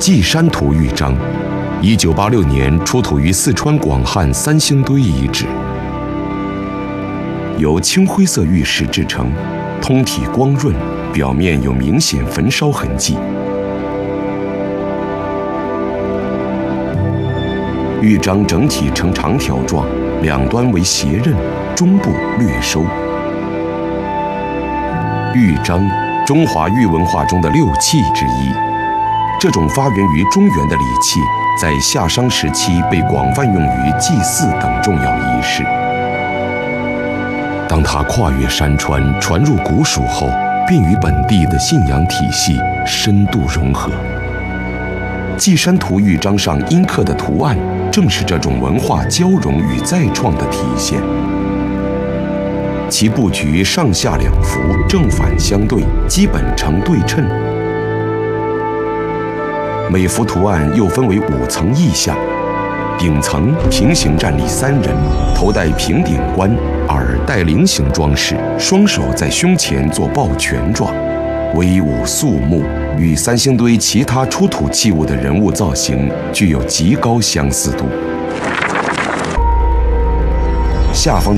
稷山图玉章，1986年出土于四川广汉三星堆遗址，由青灰色玉石制成，通体光润，表面有明显焚烧痕迹。玉章整体呈长条状，两端为斜刃，中部略收。玉章，中华玉文化中的六器之一。这种发源于中原的礼器，在夏商时期被广泛用于祭祀等重要仪式。当它跨越山川，传入古蜀后，便与本地的信仰体系深度融合。稷山图玉章上阴刻的图案，正是这种文化交融与再创的体现。其布局上下两幅正反相对，基本呈对称。每幅图案又分为5层意象，顶层平行站立3人，头戴平顶冠，耳戴菱形装饰，双手在胸前做抱拳状，威武肃穆，与三星堆其他出土器物的人物造型具有极高相似度。下方